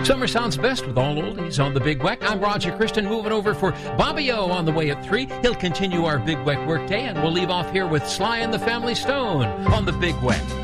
Summer sounds best with all oldies on the Big Weck. I'm Roger Christian, moving over for Bobby O on the way at 3. He'll continue our Big Weck workday, and we'll leave off here with Sly and the Family Stone on the Big Weck.